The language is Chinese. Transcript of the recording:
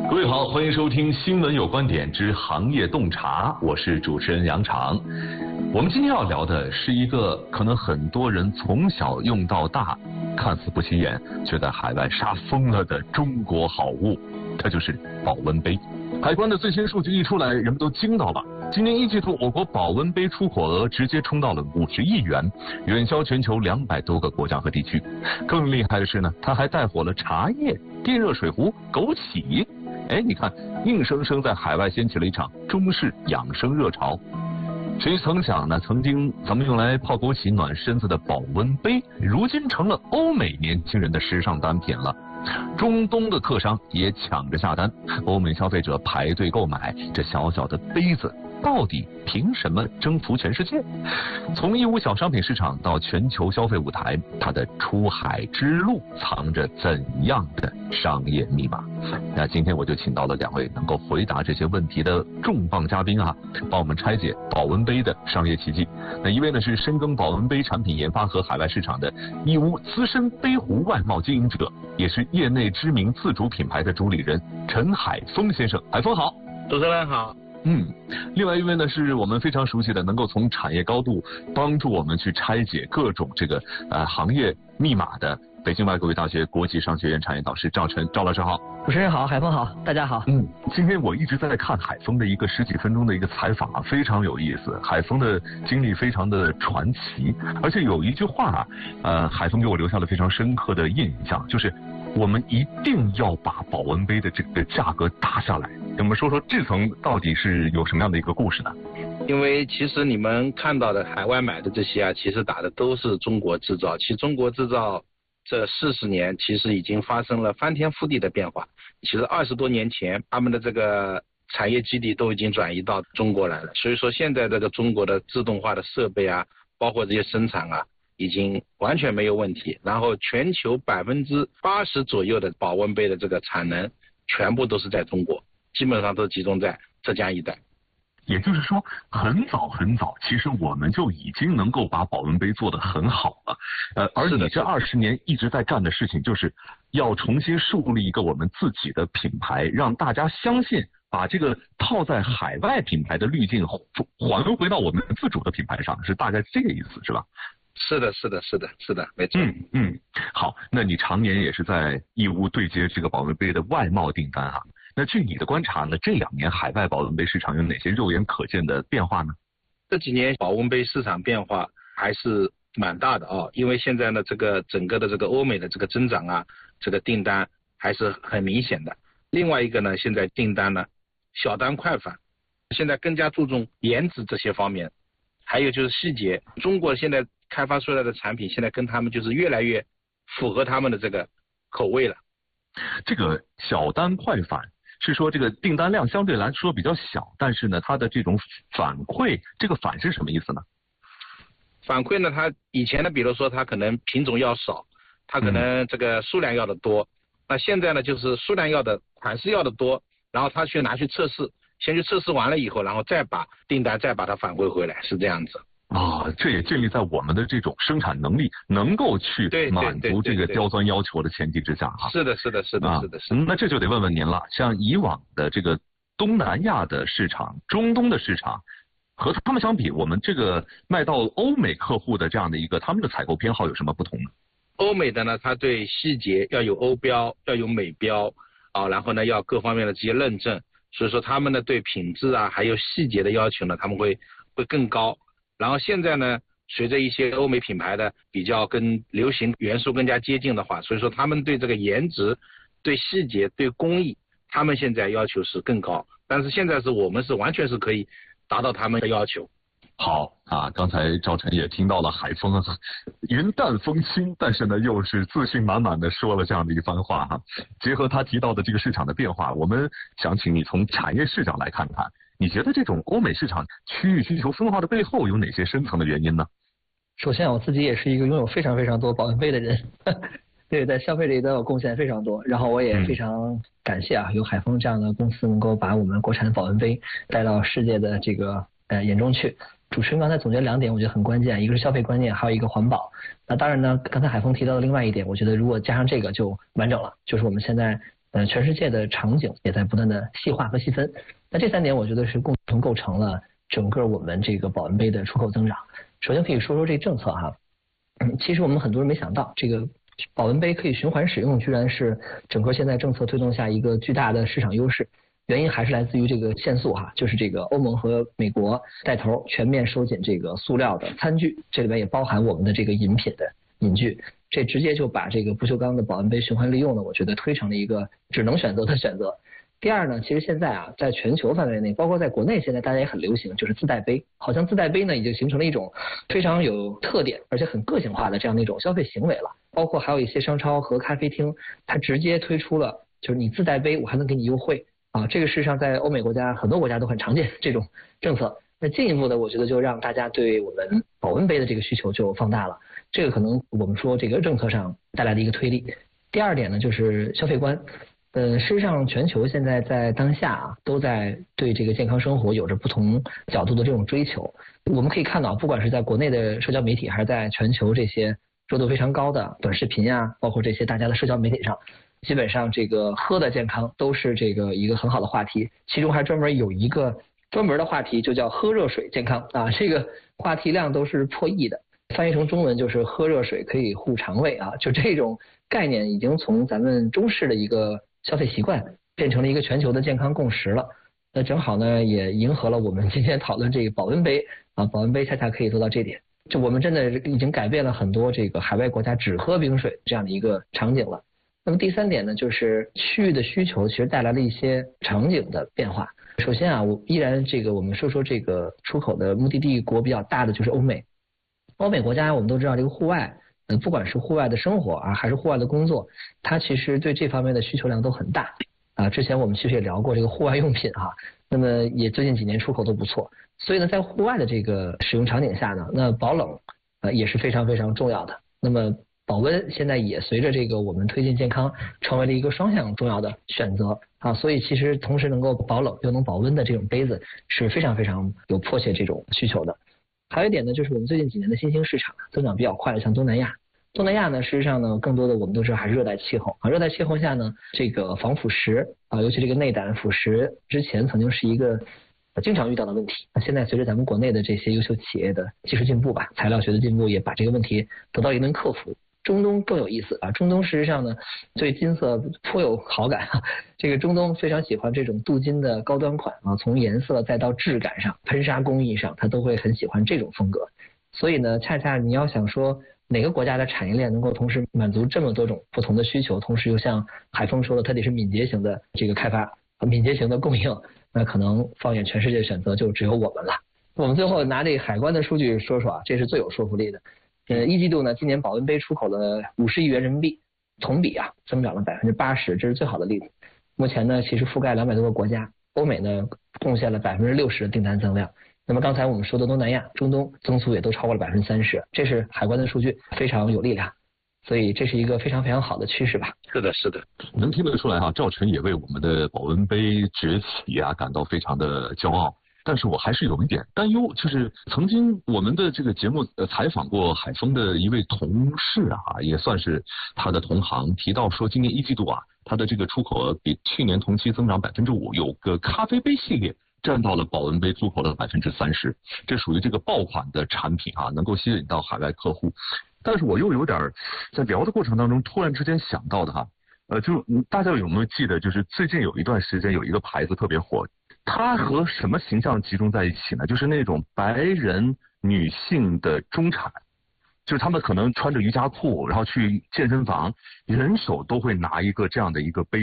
各位好，欢迎收听新闻有观点之行业洞察，我是主持人杨常。我们今天要聊的是一个可能很多人从小用到大，看似不起眼，却在海外杀疯了的中国好物，它就是保温杯。海关的最新数据一出来，人们都惊到了。今年一季度，我国保温杯出口额直接冲到了50亿元，远销全球200多个国家和地区。更厉害的是呢，它还带火了茶叶、电热水壶、枸杞。你看，硬生生在海外掀起了一场中式养生热潮。谁曾想呢？曾经咱们用来泡枸杞暖身子的保温杯，如今成了欧美年轻人的时尚单品了。中东的客商也抢着下单，欧美消费者排队购买。这小小的杯子到底凭什么征服全世界？从义乌小商品市场到全球消费舞台，它的出海之路藏着怎样的商业密码？那今天我就请到了2位能够回答这些问题的重磅嘉宾啊，帮我们拆解保温杯的商业奇迹。那一位呢是深耕保温杯产品研发和海外市场的义乌资深杯壶外贸经营者，也是业内知名自主品牌的主理人陈海峰先生。海峰好。 主持人好。 另外一位呢是我们非常熟悉的，能够从产业高度帮助我们去拆解各种这个行业密码的北京外国语大学国际商学院产业导师赵晨。赵老师好。 主持人好，海峰好，大家好。 今天我一直在看海峰的一个10几分钟的一个采访啊，非常有意思。海峰的经历非常的传奇，而且有一句话海峰给我留下了非常深刻的印象，就是我们一定要把保温杯的这个价格打下来。我们说说这层到底是有什么样的一个故事呢？ 因为其实你们看到的海外买的这些其实打的都是中国制造。其实中国制造这40年其实已经发生了翻天覆地的变化。其实20多年前他们的这个产业基地都已经转移到中国来了，所以说现在这个中国的自动化的设备包括这些生产已经完全没有问题。然后全球80%左右的保温杯的这个产能全部都是在中国，基本上都集中在浙江一带。 也就是说，很早，其实我们就已经能够把保温杯做得很好了。而你这20年一直在干的事情，就是要重新树立一个我们自己的品牌，让大家相信，把这个套在海外品牌的滤镜还回到我们自主的品牌上，是大概这个意思，是吧？ 是的，没错。 好，那你常年也是在义乌对接这个保温杯的外贸订单啊。那据你的观察呢，这2年海外保温杯市场有哪些肉眼可见的变化呢？ 这几年保温杯市场变化还是蛮大的因为现在呢这个整个的这个欧美的这个增长这个订单还是很明显的。另外一个呢，现在订单呢小单快返，现在更加注重颜值这些方面，还有就是细节。中国现在开发出来的产品现在跟他们就是越来越符合他们的这个口味了。 这个小单快返是说这个订单量相对来说比较小，但是呢它的这种反馈，这个反是什么意思呢？ 反馈呢，它以前呢比如说它可能品种要少，它可能这个数量要的多，那现在呢就是数量要的款式要的多，然后他拿去测试，先去测试完了以后，然后再把订单再把它返回回来，是这样子。 这也建立在我们的这种生产能力能够去满足这个刁钻要求的前提之下是的。 那这就得问问您了，像以往的这个东南亚的市场、中东的市场，和他们相比，我们这个卖到欧美客户的这样的一个他们的采购偏好有什么不同呢？ 欧美的呢，它对细节要有欧标，要有美标然后呢要各方面的这些认证，所以说他们呢对品质还有细节的要求呢，他们会更高。然后现在呢，随着一些欧美品牌的比较跟流行元素更加接近的话，所以说他们对这个颜值、对细节、对工艺，他们现在要求是更高。但是现在我们是完全是可以达到他们的要求。 好刚才赵晨也听到了海峰云淡风轻，但是呢又是自信满满的说了这样的一番话结合他提到的这个市场的变化，我们想请你从产业视角来看看，你觉得这种欧美市场区域需求分化的背后有哪些深层的原因呢？ 首先我自己也是一个拥有非常多保温杯的人对，在消费里都有贡献非常多，然后我也非常感谢有海峰这样的公司能够把我们国产保温杯带到世界的这个眼中去。主持人刚才总结2点，我觉得很关键，一个是消费观念，还有一个环保。那当然呢，刚才海峰提到的另外一点，我觉得如果加上这个就完整了，就是我们现在全世界的场景也在不断的细化和细分。那这3点我觉得是共同构成了整个我们这个保温杯的出口增长。首先可以说说这政策哈，其实我们很多人没想到，这个保温杯可以循环使用，居然是整个现在政策推动下一个巨大的市场优势。原因还是来自于这个限塑哈，就是这个欧盟和美国带头全面收紧这个塑料的餐具，这里面也包含我们的这个饮品的饮具，这直接就把这个不锈钢的保温杯循环利用呢，我觉得推成了一个只能选择的选择。第二呢，其实现在啊，在全球范围内，包括在国内，现在大家也很流行，就是自带杯，好像自带杯呢已经形成了一种非常有特点而且很个性化的这样的一种消费行为了。包括还有一些商超和咖啡厅，它直接推出了就是你自带杯，我还能给你优惠。这个事实上在欧美国家很多国家都很常见这种政策。那进一步的，我觉得就让大家对我们保温杯的这个需求就放大了，这个可能我们说这个政策上带来的一个推力。第二点呢，就是消费观。事实上全球现在在当下啊，都在对这个健康生活有着不同角度的这种追求。我们可以看到，不管是在国内的社交媒体，还是在全球这些热度非常高的短视频啊，包括这些大家的社交媒体上，基本上这个喝的健康都是这个一个很好的话题，其中还专门有一个专门的话题就叫喝热水健康啊，这个话题量都是破亿的，翻译成中文就是喝热水可以护肠胃啊，就这种概念已经从咱们中式的一个消费习惯变成了一个全球的健康共识了。那正好呢也迎合了我们今天讨论这个保温杯啊，保温杯恰恰可以做到这点，就我们真的已经改变了很多这个海外国家只喝冰水这样的一个场景了。那么第3点呢，就是区域的需求其实带来了一些场景的变化。首先啊，我依然我们说这个出口的目的地国比较大的就是欧美。欧美国家我们都知道这个户外不管是户外的生活啊，还是户外的工作，它其实对这方面的需求量都很大啊。之前我们其实也聊过这个户外用品哈，那么也最近几年出口都不错。所以呢，在户外的这个使用场景下呢，那保冷也是非常非常重要的。那么保温现在也随着这个我们推进健康，成为了一个双向重要的选择啊。所以其实同时能够保冷又能保温的这种杯子是非常非常有迫切这种需求的。还有一点呢，就是我们最近几年的新兴市场增长比较快的，像东南亚。东南亚呢，事实上呢，更多的我们都知道还是热带气候啊。热带气候下呢，这个防腐蚀啊，尤其这个内胆腐蚀，之前曾经是一个经常遇到的问题。现在随着咱们国内的这些优秀企业的技术进步吧，材料学的进步，也把这个问题得到一定克服。中东更有意思啊，中东事实上呢对金色颇有好感啊，这个中东非常喜欢这种镀金的高端款啊，从颜色再到质感上、喷砂工艺上，他都会很喜欢这种风格。所以呢，恰恰你要想说哪个国家的产业链能够同时满足这么多种不同的需求，同时又像海峰说的，它得是敏捷型的这个开发、敏捷型的供应，那可能放眼全世界选择就只有我们了。我们最后拿这海关的数据说说啊，这是最有说服力的。一季度呢，今年保温杯出口了50亿元人民币，同比啊增长了80%，这是最好的例子。目前呢，其实覆盖200多个国家，欧美呢贡献了60%的订单增量。那么刚才我们说的东南亚、中东增速也都超过了30%，这是海关的数据，非常有力量。所以这是一个非常非常好的趋势吧。 是的，是的， 能听得出来哈，赵晨也为我们的保温杯崛起啊感到非常的骄傲。但是我还是有一点担忧，就是曾经我们的这个节目采访过海峰的一位同事啊，也算是他的同行，提到说今年一季度啊，他的这个出口额比去年同期增长5%，有个咖啡杯系列占到了保温杯出口的30%，这属于这个爆款的产品啊，能够吸引到海外客户。但是我又有点在聊的过程当中突然之间想到的哈，就大家有没有记得，就是最近有一段时间有一个牌子特别火。它和什么形象集中在一起呢？就是那种白人女性的中产，就是他们可能穿着瑜伽裤，然后去健身房，人手都会拿一个这样的一个杯